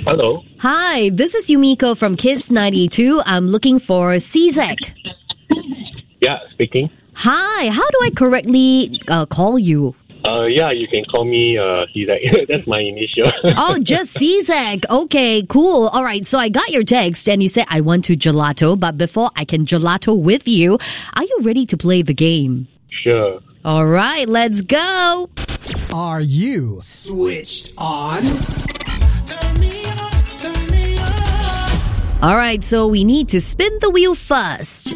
Hello. Hi, this is Yumiko from Kiss 92. I'm looking for Cizek. Yeah, speaking. Hi, how do I correctly call you? Yeah, you can call me Cizek. That's my initial. Oh, just Cizek. Okay, cool. All right, so I got your text and you said I want to gelato, but before I can gelato with you, are you ready to play the game? Sure. All right, let's go. Are you switched on? All right, so we need to spin the wheel first.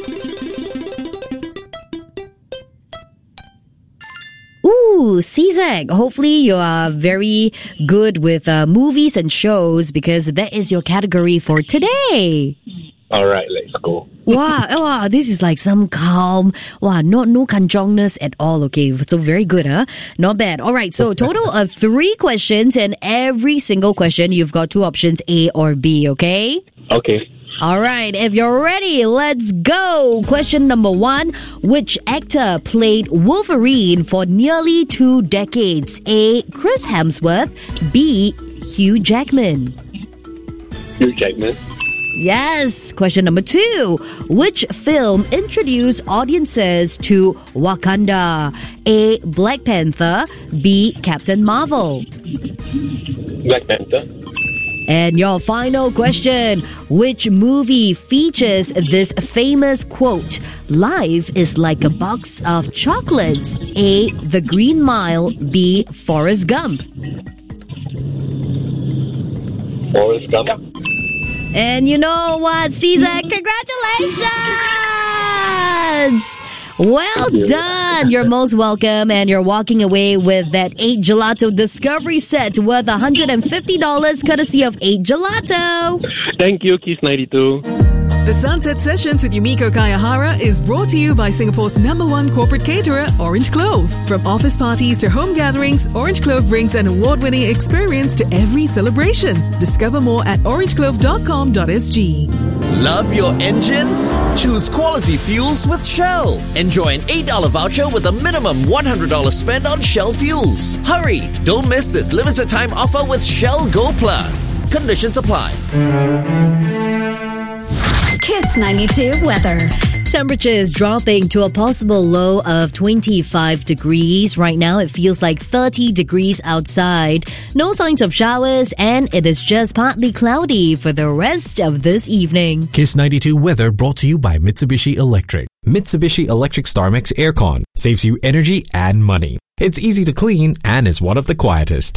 Ooh, Cizek, hopefully you are very good with movies and shows because that is your category for today. All right, let's go. Wow, this is like some calm, no kanjongness at all. Okay, so very good, huh? Not bad. All right, so total of 3 questions, and every single question you've got 2 options, A or B, okay? Okay. All right, if you're ready, let's go. Question number 1. Which actor played Wolverine for nearly 2 decades? A. Chris Hemsworth. B. Hugh Jackman. Hugh Jackman. Yes. Question number 2. Which film introduced audiences to Wakanda? A. Black Panther. B. Captain Marvel. Black Panther. And your final question. Which movie features this famous quote? Life is like a box of chocolates. A. The Green Mile. B. Forrest Gump. Forrest Gump. And you know what, Cizek? Congratulations! Well done! You're most welcome, and you're walking away with that 8 Gelato Discovery Set worth $150 courtesy of 8 Gelato. Thank you, Kiss 92. The Sunset Sessions with Yumiko Kayahara is brought to you by Singapore's #1 corporate caterer, Orange Clove. From office parties to home gatherings, Orange Clove brings an award-winning experience to every celebration. Discover more at orangeclove.com.sg. Love your engine? Choose quality fuels with Shell. Enjoy an $8 voucher with a minimum $100 spend on Shell fuels. Hurry! Don't miss this limited time offer with Shell Go Plus. Conditions apply. Kiss 92 weather. Temperature is dropping to a possible low of 25 degrees. Right now, it feels like 30 degrees outside. No signs of showers, and it is just partly cloudy for the rest of this evening. Kiss 92 weather brought to you by Mitsubishi Electric. Mitsubishi Electric StarMax Aircon saves you energy and money. It's easy to clean and is one of the quietest.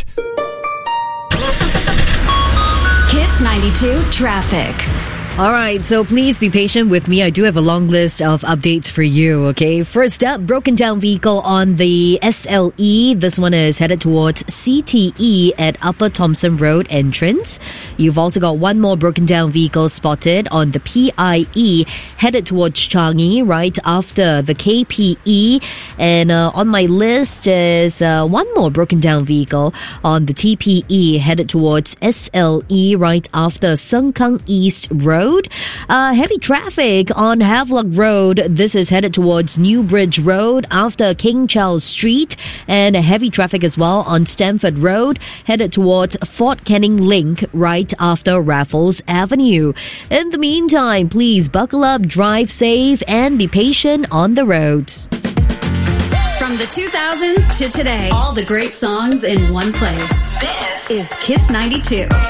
Kiss 92 traffic. All right, so please be patient with me. I do have a long list of updates for you, okay? First up, broken down vehicle on the SLE. This one is headed towards CTE at Upper Thomson Road entrance. You've also got one more broken down vehicle spotted on the PIE headed towards Changi right after the KPE. And on my list is one more broken down vehicle on the TPE headed towards SLE right after Sengkang East Road. Heavy traffic on Havelock Road. This is headed towards New Bridge Road after King Charles Street, and heavy traffic as well on Stamford Road headed towards Fort Canning Link right after Raffles Avenue. In the meantime, please buckle up, drive safe, and be patient on the roads. From the 2000s to today, all the great songs in one place. This is Kiss 92.